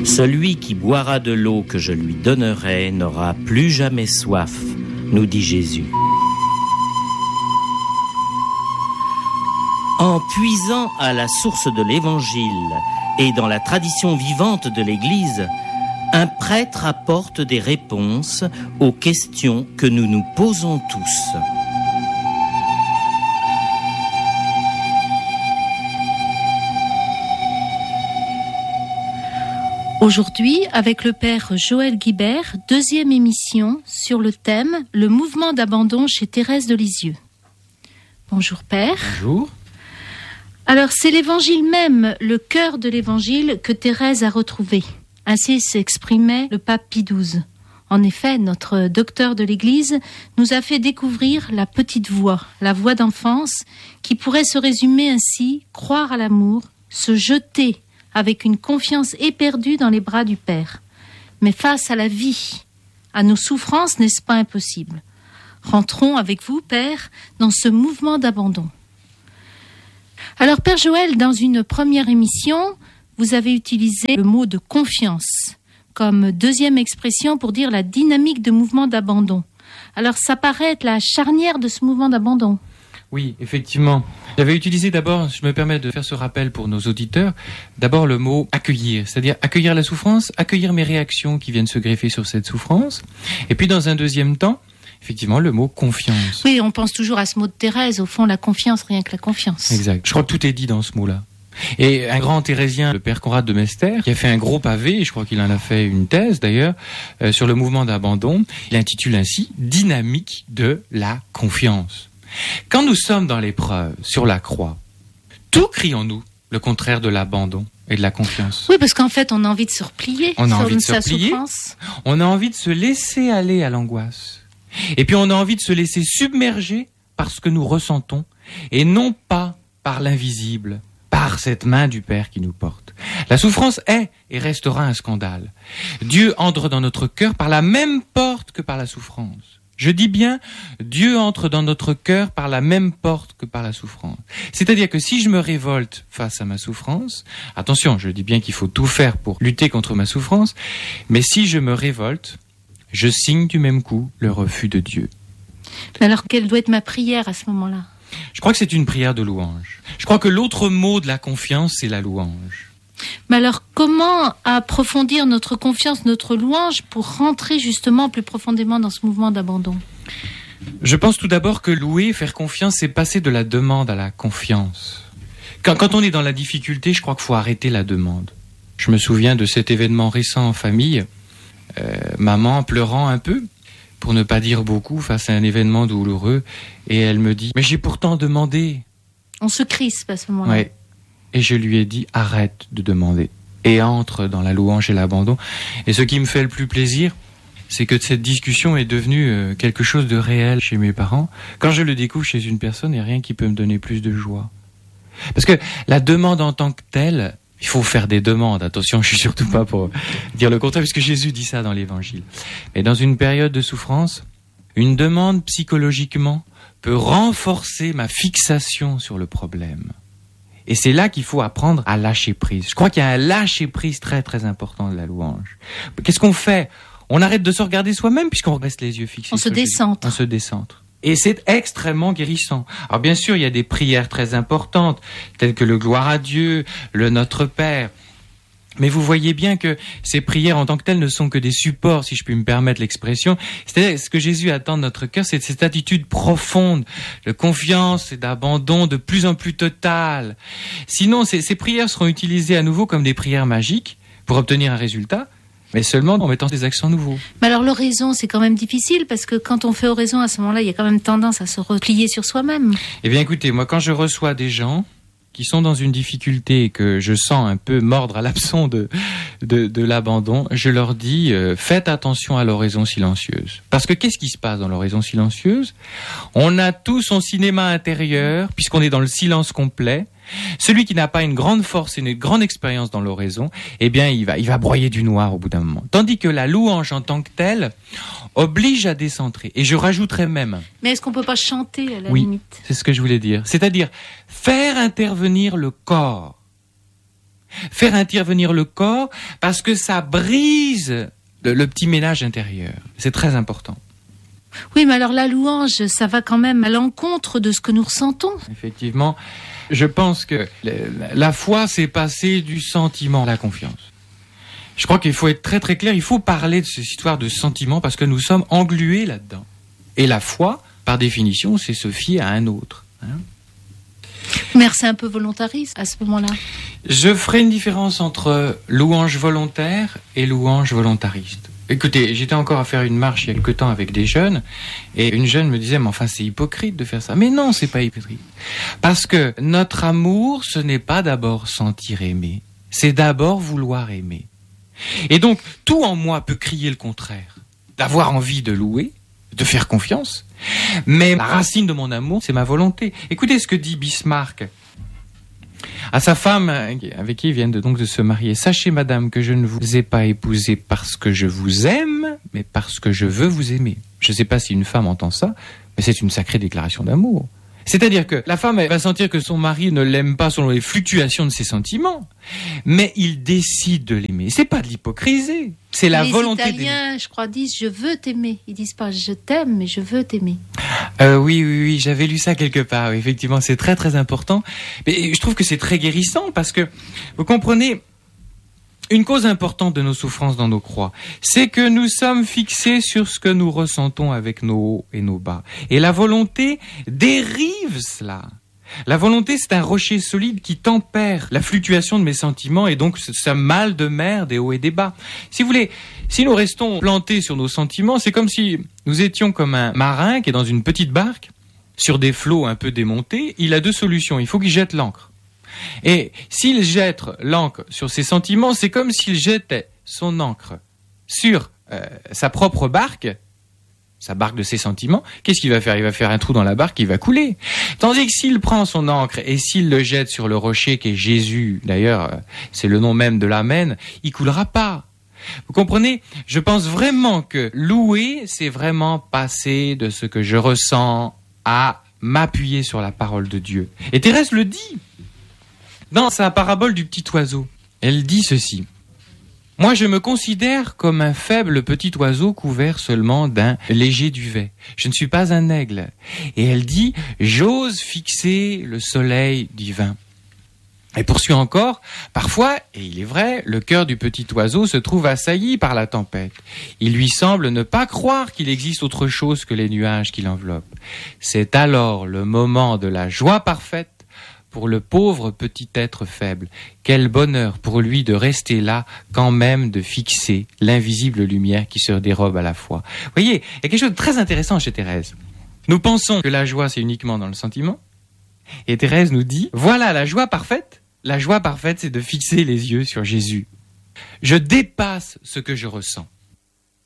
Celui qui boira de l'eau que je lui donnerai n'aura plus jamais soif, nous dit Jésus. En puisant à la source de l'Évangile et dans la tradition vivante de l'Église, un prêtre apporte des réponses aux questions que nous nous posons tous. Aujourd'hui, avec le père Joël Guibert, deuxième émission sur le thème « Le mouvement d'abandon chez Thérèse de Lisieux ». Bonjour père. Bonjour. Alors c'est l'évangile même, le cœur de l'évangile que Thérèse a retrouvé. Ainsi s'exprimait le pape Pie XII. En effet, notre docteur de l'Église nous a fait découvrir la petite voix, la voix d'enfance, qui pourrait se résumer ainsi, croire à l'amour, se jeter avec une confiance éperdue dans les bras du Père. Mais face à la vie, à nos souffrances, n'est-ce pas impossible? Rentrons avec vous, Père, dans ce mouvement d'abandon. Alors, Père Joël, dans une première émission, vous avez utilisé le mot de confiance comme deuxième expression pour dire la dynamique de mouvement d'abandon. Alors, ça paraît être la charnière de ce mouvement d'abandon. Oui, effectivement. J'avais utilisé d'abord, je me permets de faire ce rappel pour nos auditeurs, d'abord le mot accueillir, c'est-à-dire accueillir la souffrance, accueillir mes réactions qui viennent se greffer sur cette souffrance. Et puis dans un deuxième temps, effectivement, le mot confiance. Oui, on pense toujours à ce mot de Thérèse, au fond, la confiance, rien que la confiance. Exact. Je crois que tout est dit dans ce mot-là. Et un grand thérésien, le père Conrad de Mester, qui a fait un gros pavé, et je crois qu'il en a fait une thèse d'ailleurs, sur le mouvement d'abandon, il intitule ainsi « Dynamique de la confiance ». Quand nous sommes dans l'épreuve, sur la croix, tout crie en nous le contraire de l'abandon et de la confiance. Oui, parce qu'en fait, on a envie de se replier on a envie de sa se replier, souffrance. On a envie de se laisser aller à l'angoisse. Et puis on a envie de se laisser submerger par ce que nous ressentons, et non pas par l'invisible, par cette main du Père qui nous porte. La souffrance est et restera un scandale. Dieu entre dans notre cœur par la même porte que par la souffrance. Je dis bien, Dieu entre dans notre cœur par la même porte que par la souffrance. C'est-à-dire que si je me révolte face à ma souffrance, attention, je dis bien qu'il faut tout faire pour lutter contre ma souffrance, mais si je me révolte, je signe du même coup le refus de Dieu. Mais alors, quelle doit être ma prière à ce moment-là? Je crois que c'est une prière de louange. Je crois que l'autre mot de la confiance, c'est la louange. Mais alors, comment approfondir notre confiance, notre louange, pour rentrer justement plus profondément dans ce mouvement d'abandon? Je pense tout d'abord que louer, faire confiance, c'est passer de la demande à la confiance. Quand on est dans la difficulté, je crois qu'il faut arrêter la demande. Je me souviens de cet événement récent en famille, maman pleurant un peu, pour ne pas dire beaucoup, face à un événement douloureux, et elle me dit « Mais j'ai pourtant demandé !» On se crispe à ce moment-là. Ouais. Et je lui ai dit, arrête de demander. Et entre dans la louange et l'abandon. Et ce qui me fait le plus plaisir, c'est que cette discussion est devenue quelque chose de réel chez mes parents. Quand je le découvre chez une personne, il n'y a rien qui peut me donner plus de joie. Parce que la demande en tant que telle, il faut faire des demandes. Attention, je suis surtout pas pour dire le contraire, puisque Jésus dit ça dans l'Évangile. Mais dans une période de souffrance, une demande psychologiquement peut renforcer ma fixation sur le problème. Et c'est là qu'il faut apprendre à lâcher prise. Je crois qu'il y a un lâcher prise très très important de la louange. Qu'est-ce qu'on fait? On arrête de se regarder soi-même puisqu'on reste les yeux fixés. On se décentre. On se décentre. Et c'est extrêmement guérissant. Alors bien sûr, il y a des prières très importantes, telles que le gloire à Dieu, le Notre Père. Mais vous voyez bien que ces prières en tant que telles ne sont que des supports, si je puis me permettre l'expression. C'est-à-dire, ce que Jésus attend de notre cœur, c'est cette attitude profonde de confiance et d'abandon de plus en plus total. Sinon, ces prières seront utilisées à nouveau comme des prières magiques pour obtenir un résultat, mais seulement en mettant des accents nouveaux. Mais alors l'oraison, c'est quand même difficile, parce que quand on fait oraison, à ce moment-là, il y a quand même tendance à se replier sur soi-même. Eh bien écoutez, moi quand je reçois des gens qui sont dans une difficulté et que je sens un peu mordre à l'hameçon de l'abandon, je leur dis faites attention à l'oraison silencieuse. Parce que qu'est-ce qui se passe dans l'oraison silencieuse? On a tout son cinéma intérieur, puisqu'on est dans le silence complet. Celui qui n'a pas une grande force et une grande expérience dans l'oraison, eh bien, il va broyer du noir au bout d'un moment. Tandis que la louange en tant que telle oblige à décentrer. Et je rajouterais même... Mais est-ce qu'on peut pas chanter à la oui, limite? C'est ce que je voulais dire. C'est-à-dire faire intervenir le corps. faire intervenir le corps, parce que ça brise le petit ménage intérieur. C'est très important. Oui, mais alors la louange, ça va quand même à l'encontre de ce que nous ressentons. Effectivement, je pense que la foi, c'est passer du sentiment à la confiance. Je crois qu'il faut être très très clair, il faut parler de cette histoire de sentiment parce que nous sommes englués là-dedans. Et la foi, par définition, c'est se fier à un autre. Mais c'est un peu volontariste à ce moment-là. Je ferai une différence entre louange volontaire et louange volontariste. Écoutez, j'étais encore à faire une marche il y a quelque temps avec des jeunes, et une jeune me disait, mais enfin c'est hypocrite de faire ça. Mais non, c'est pas hypocrite. Parce que notre amour, ce n'est pas d'abord sentir aimer, c'est d'abord vouloir aimer. Et donc, tout en moi peut crier le contraire. D'avoir envie de louer, de faire confiance, mais la racine de mon amour, c'est ma volonté. Écoutez ce que dit Bismarck à sa femme, avec qui ils viennent donc de se marier. Sachez, madame, que je ne vous ai pas épousée parce que je vous aime, mais parce que je veux vous aimer. Je ne sais pas si une femme entend ça, mais c'est une sacrée déclaration d'amour. C'est-à-dire que la femme, elle va sentir que son mari ne l'aime pas selon les fluctuations de ses sentiments, mais il décide de l'aimer. C'est pas de l'hypocrisie, c'est la volonté d'aimer. Les Italiens, je crois, disent « je veux t'aimer ». Ils disent pas « je t'aime », mais « je veux t'aimer ». Oui, j'avais lu ça quelque part. Oui, effectivement, c'est très très important. Mais je trouve que c'est très guérissant parce que, vous comprenez, une cause importante de nos souffrances dans nos croix, c'est que nous sommes fixés sur ce que nous ressentons avec nos hauts et nos bas. Et la volonté dérive cela. La volonté, c'est un rocher solide qui tempère la fluctuation de mes sentiments et donc ce mal de mer des hauts et des bas. Si vous voulez, si nous restons plantés sur nos sentiments, c'est comme si nous étions comme un marin qui est dans une petite barque, sur des flots un peu démontés. Il a deux solutions. Il faut qu'il jette l'ancre. Et s'il jette l'encre sur ses sentiments, c'est comme s'il jetait son encre sur sa propre barque, sa barque de ses sentiments. Qu'est-ce qu'il va faire? Il va faire un trou dans la barque, il va couler. Tandis que s'il prend son encre et s'il le jette sur le rocher qui est Jésus, d'ailleurs, c'est le nom même de l'Amen, il coulera pas. Vous comprenez? Je pense vraiment que louer, c'est vraiment passer de ce que je ressens à m'appuyer sur la parole de Dieu. Et Thérèse le dit. Dans sa parabole du petit oiseau, elle dit ceci. « Moi, je me considère comme un faible petit oiseau couvert seulement d'un léger duvet. Je ne suis pas un aigle. » Et elle dit « J'ose fixer le soleil divin. » Et poursuit encore, parfois, et il est vrai, le cœur du petit oiseau se trouve assailli par la tempête. Il lui semble ne pas croire qu'il existe autre chose que les nuages qui l'enveloppent. C'est alors le moment de la joie parfaite pour le pauvre petit être faible. Quel bonheur pour lui de rester là, quand même de fixer l'invisible lumière qui se dérobe à la fois. Vous voyez, il y a quelque chose de très intéressant chez Thérèse. Nous pensons que la joie, c'est uniquement dans le sentiment. Et Thérèse nous dit, voilà la joie parfaite. La joie parfaite, c'est de fixer les yeux sur Jésus. Je dépasse ce que je ressens.